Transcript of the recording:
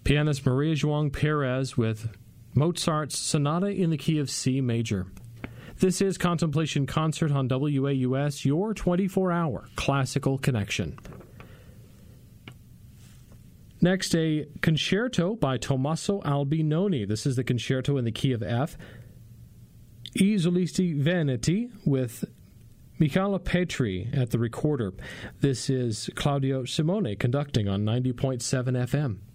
Pianist Maria João Perez with Mozart's Sonata in the Key of C Major. This is Contemplation Concert on WAUS, your 24-hour classical connection. Next, a concerto by Tommaso Albinoni. This is the concerto in the key of F. I Solisti Veneti with Michela Petri at the recorder. This is Claudio Simone conducting on 90.7 FM.